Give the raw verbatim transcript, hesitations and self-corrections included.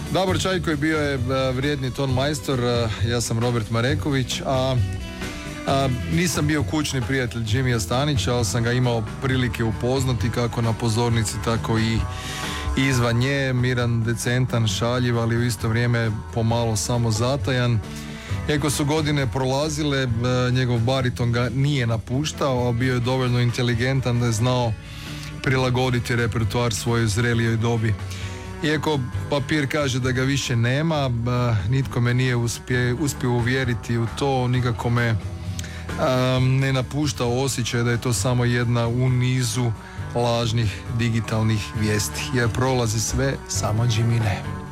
Davor Čajko je bio je vrijedni ton majstor, ja sam Robert Mareković, a, a nisam bio kućni prijatelj Jimija Stanića, ali sam ga imao prilike upoznati kako na pozornici, tako i izvan nje. Miran, decentan, šaljiv, ali u isto vrijeme pomalo samozatajan. Iako su godine prolazile, njegov bariton ga nije napuštao, a bio je dovoljno inteligentan da je znao prilagoditi repertoar svojoj zrelijoj dobi. Iako papir kaže da ga više nema, nitko me nije uspje, uspio uvjeriti u to, nikako me um, ne napušta osjećaj da je to samo jedna u nizu lažnih digitalnih vijesti, jer prolazi sve, samo Jimmy ne.